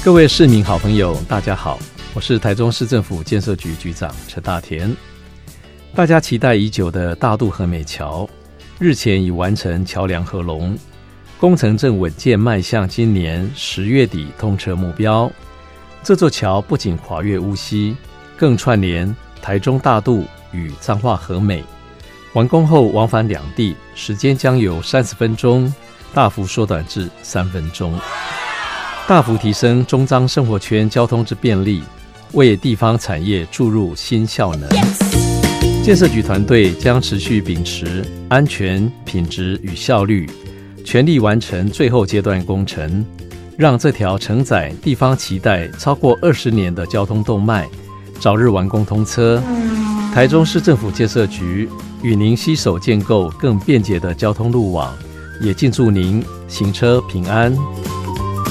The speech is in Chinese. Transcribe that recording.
各位市民好朋友大家好，我是台中市政府建设局局长陈大田。大家期待已久的大肚和美桥日前已完成桥梁合龙，工程正稳健迈向今年10月底通车目标。这座桥不仅跨越乌溪，更串联台中大肚与彰化和美，完工后往返两地时间将由30分钟大幅缩短至3分钟，大幅提升中彰生活圈交通之便利，为地方产业注入新效能。建设局团队将持续秉持安全、品质与效率，全力完成最后阶段工程，让这条承载地方期待超过20年的交通动脉早日完工通车。台中市政府建设局与您携手建构更便捷的交通路网，也敬祝您行车平安。